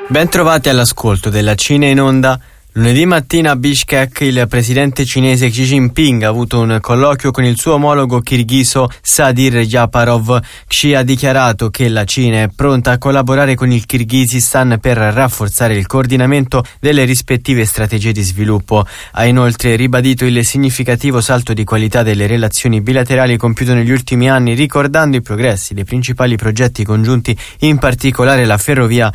Ben trovati all'ascolto della Cina in Onda. Lunedì mattina a Bishkek il presidente cinese Xi Jinping ha avuto un colloquio con il suo omologo kirghizo Sadir Japarov. Xi ha dichiarato che la Cina è pronta a collaborare con il Kirghizistan per rafforzare il coordinamento delle rispettive strategie di sviluppo. Ha inoltre ribadito il significativo salto di qualità delle relazioni bilaterali compiuto negli ultimi anni, ricordando i progressi dei principali progetti congiunti, in particolare la ferrovia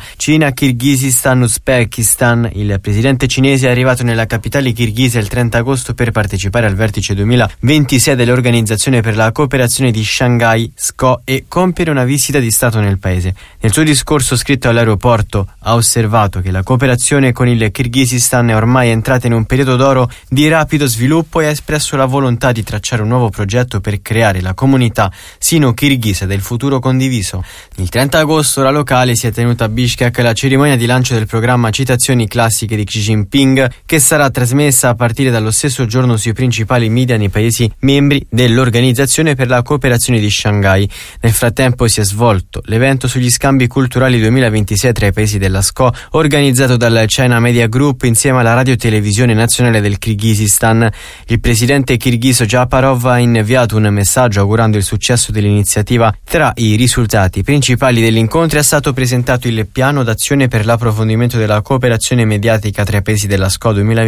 Cina-Kirghizistan-Uzbekistan. Il presidente cinese è arrivato nella capitale kirghisa il 30 agosto per partecipare al vertice 2026 dell'Organizzazione per la cooperazione di Shanghai, SCO, e compiere una visita di Stato nel paese. Nel suo discorso scritto all'aeroporto ha osservato che la cooperazione con il Kirghizistan è ormai entrata in un periodo d'oro di rapido sviluppo e ha espresso la volontà di tracciare un nuovo progetto per creare la comunità sino-kirghisa del futuro condiviso. Il 30 agosto, ora locale, si è tenuta a Bishkek la cerimonia di lancio del programma Citazioni classiche di Xi Jinping, che sarà trasmessa a partire dallo stesso giorno sui principali media nei paesi membri dell'Organizzazione per la cooperazione di Shanghai. Nel frattempo si è svolto l'evento sugli scambi culturali 2026 tra i paesi della SCO, organizzato dal China Media Group insieme alla Radio-Televisione Nazionale del Kirghizistan. Il presidente kirghizo Japarov ha inviato un messaggio augurando il successo dell'iniziativa. Tra i risultati principali dell'incontro è stato presentato il piano d'azione per l'approfondimento della cooperazione mediatica tra i paesi della SCO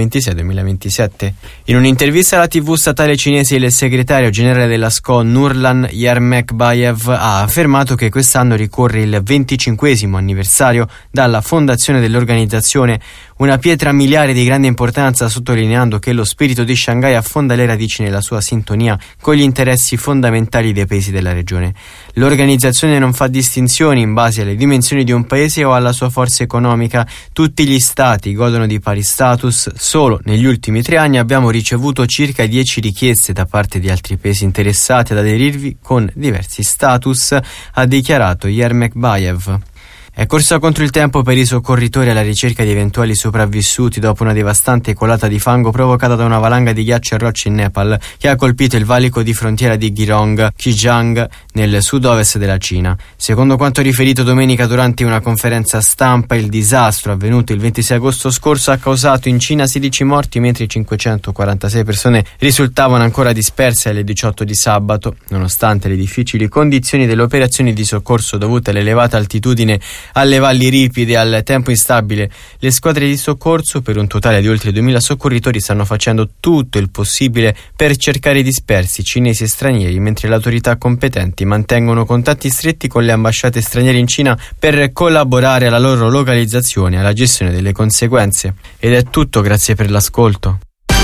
2026-2027. In un'intervista alla TV statale cinese, il segretario generale della SCO Nurlan Yermekbayev ha affermato che quest'anno ricorre il 25° anniversario dalla fondazione dell'organizzazione, una pietra miliare di grande importanza, sottolineando che lo spirito di Shanghai affonda le radici nella sua sintonia con gli interessi fondamentali dei paesi della regione. L'organizzazione non fa distinzioni in base alle dimensioni di un paese o alla sua forza economica. Tutti gli stati godono di pari status. Solo negli ultimi 3 anni abbiamo ricevuto circa 10 richieste da parte di altri paesi interessati ad aderirvi con diversi status, ha dichiarato Yermekbayev. È corsa contro il tempo per i soccorritori alla ricerca di eventuali sopravvissuti dopo una devastante colata di fango provocata da una valanga di ghiaccio e rocce in Nepal che ha colpito il valico di frontiera di Girong, Xizang, nel sud-ovest della Cina. Secondo quanto riferito domenica durante una conferenza stampa, il disastro avvenuto il 26 agosto scorso ha causato in Cina 16 morti, mentre 546 persone risultavano ancora disperse alle 18 di sabato. Nonostante le difficili condizioni delle operazioni di soccorso dovute all'elevata altitudine, alle valli ripide e al tempo instabile, le squadre di soccorso, per un totale di oltre 2000 soccorritori, stanno facendo tutto il possibile per cercare i dispersi cinesi e stranieri, mentre le autorità competenti mantengono contatti stretti con le ambasciate straniere in Cina per collaborare alla loro localizzazione e alla gestione delle conseguenze. Ed è tutto, grazie per l'ascolto.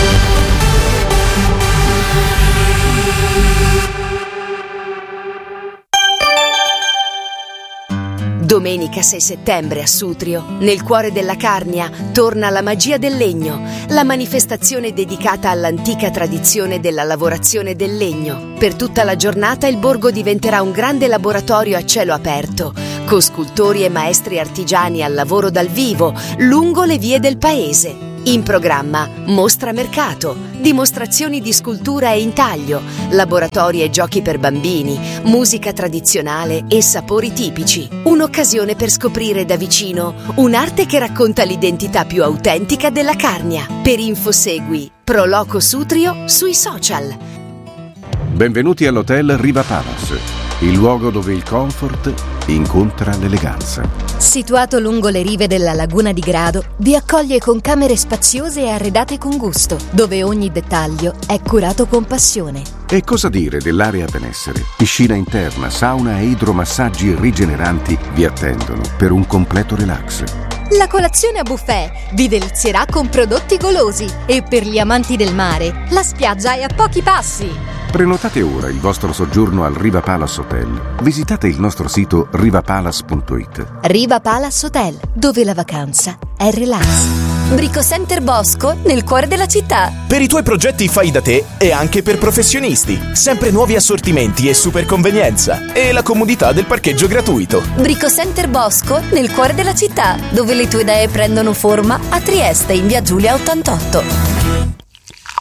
Domenica 6 settembre a Sutrio, nel cuore della Carnia, torna la magia del legno, la manifestazione dedicata all'antica tradizione della lavorazione del legno. Per tutta la giornata il borgo diventerà un grande laboratorio a cielo aperto, con scultori e maestri artigiani al lavoro dal vivo, lungo le vie del paese. In programma mostra mercato, dimostrazioni di scultura e intaglio, laboratori e giochi per bambini, musica tradizionale e sapori tipici. Un'occasione per scoprire da vicino un'arte che racconta l'identità più autentica della Carnia. Per info segui Proloco Sutrio sui social. Benvenuti all'Hotel Riva Palace, il luogo dove il comfort incontra l'eleganza. Situato lungo le rive della laguna di Grado, vi accoglie con camere spaziose e arredate con gusto, dove ogni dettaglio è curato con passione. E cosa dire dell'area benessere? Piscina interna, sauna e idromassaggi rigeneranti vi attendono per un completo relax. La colazione a buffet vi delizierà con prodotti golosi e per gli amanti del mare la spiaggia è a pochi passi. Prenotate ora il vostro soggiorno al Riva Palace Hotel. Visitate il nostro sito rivapalace.it. Riva Palace Hotel, dove la vacanza è relax. Brico Center Bosco, nel cuore della città. Per i tuoi progetti fai da te e anche per professionisti. Sempre nuovi assortimenti e super convenienza. E la comodità del parcheggio gratuito. Brico Center Bosco, nel cuore della città, dove le tue idee prendono forma, a Trieste, in via Giulia 88.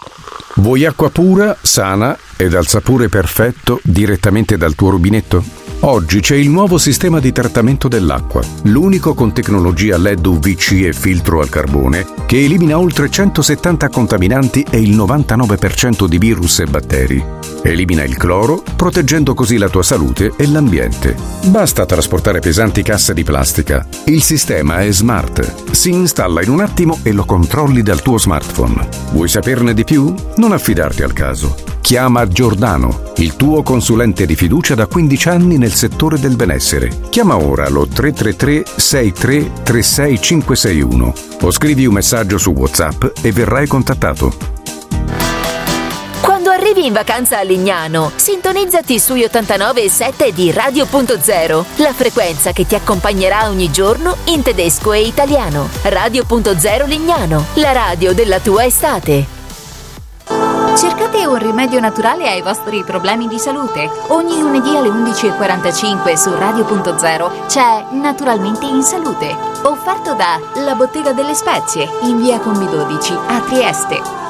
Vuoi acqua pura, sana e dal sapore perfetto direttamente dal tuo rubinetto? Oggi c'è il nuovo sistema di trattamento dell'acqua, l'unico con tecnologia LED UVC e filtro al carbone, che elimina oltre 170 contaminanti e il 99% di virus e batteri. Elimina il cloro, proteggendo così la tua salute e l'ambiente. Basta trasportare pesanti casse di plastica. Il sistema è smart. Si installa in un attimo e lo controlli dal tuo smartphone. Vuoi saperne di più? Non affidarti al caso. Chiama Giordano, il tuo consulente di fiducia da 15 anni nel settore del benessere. Chiama ora lo 333 63 36 561 o scrivi un messaggio su WhatsApp e verrai contattato. Quando arrivi in vacanza a Lignano, sintonizzati sugli 89.7 di Radio.0, la frequenza che ti accompagnerà ogni giorno in tedesco e italiano. Radio.0 Lignano, la radio della tua estate. Cercate un rimedio naturale ai vostri problemi di salute. Ogni lunedì alle 11.45 su Radio.0 c'è Naturalmente in Salute, offerto da La Bottega delle Spezie in via Combi 12 a Trieste.